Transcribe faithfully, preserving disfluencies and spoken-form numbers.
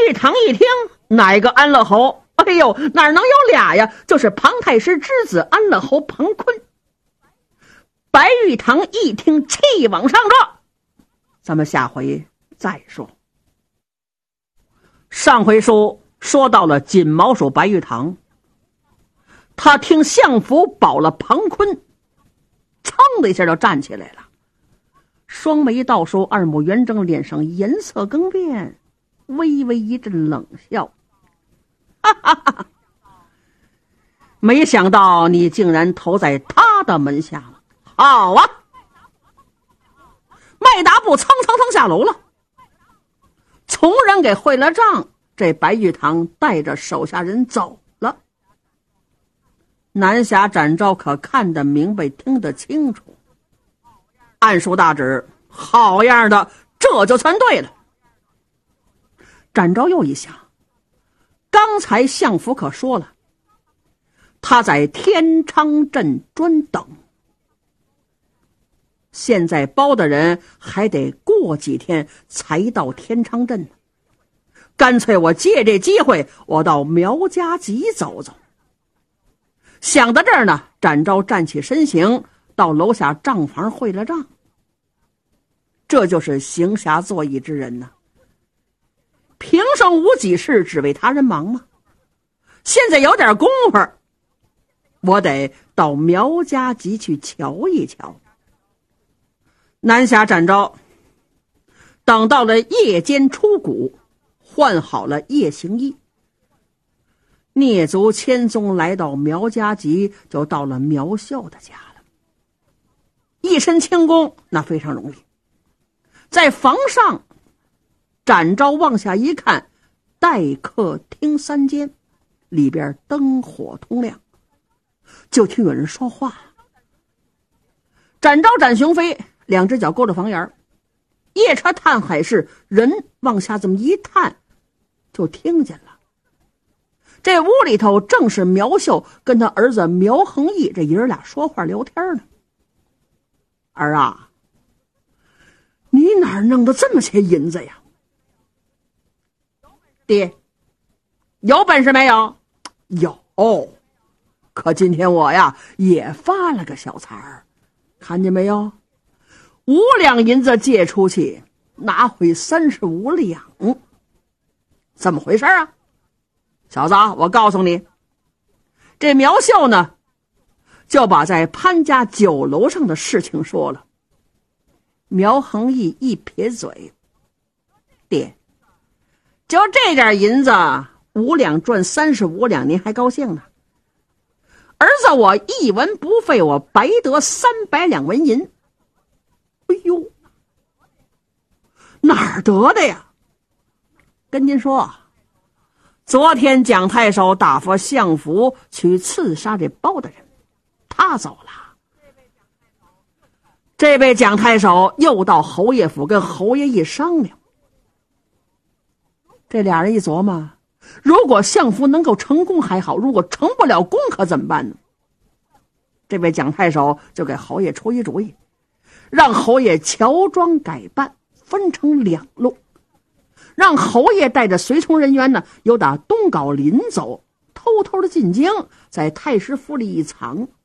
玉堂一听，哪个安乐侯？哎呦，哪能有俩呀？就是庞太师之子安乐侯庞坤。白玉堂一听，气往上撞。咱们下回再说。上回书说到了锦毛鼠白玉堂，他听相府保了庞坤，噌的一下就站起来了，双眉倒收，二目圆睁，脸上颜色更变，微微一阵冷笑，哈哈哈！没想到你竟然投在他的门下了，好啊！麦达布蹭蹭蹭下楼了，从人给会了账，这白玉堂带着手下人走了。南侠展昭可看得明白，听得清楚，按书大旨，好样的，这就算对了。展昭又一想，刚才相府可说了，他在天昌镇专等，现在包的人还得过几天才到天昌镇呢。干脆我借这机会，我到苗家集走走。想到这儿呢，展昭站起身形，到楼下账房会了账。这就是行侠作义之人呢。平生无几事，只为他人忙吗？现在有点功夫，我得到苗家集去瞧一瞧。南侠展昭等到了夜间出谷，换好了夜行衣，蹑足千踪来到苗家集，就到了苗秀的家了。一身轻功，那非常容易。在房上，展昭往下一看，待客厅三间，里边灯火通亮，就听有人说话。展昭展雄飞，两只脚勾着房檐，夜车探海市，人往下这么一探，就听见了。这屋里头正是苗秀跟他儿子苗恒义这爷儿俩说话聊天呢。儿啊，你哪儿弄的这么些银子呀？爹，有本事没有？有，可今天我呀也发了个小财儿，看见没有？五两银子借出去，拿回三十五两，怎么回事啊？小子，我告诉你，这苗秀呢，就把在潘家酒楼上的事情说了。苗恒义一撇嘴，爹，就这点银子，五两赚三十五两，您还高兴呢？儿子我一文不费，我白得三百两纹银。哎呦，哪儿得的呀？跟您说，昨天蒋太守打发相府去刺杀这包大人，他走了。这位蒋太守又到侯爷府跟侯爷一商量，这俩人一琢磨，如果相府能够成功还好，如果成不了功可怎么办呢？这位蒋太守就给侯爷出一主意，让侯爷乔装改扮，分成两路，让侯爷带着随从人员呢，由打东皋临走，偷偷的进京，在太师府里一藏，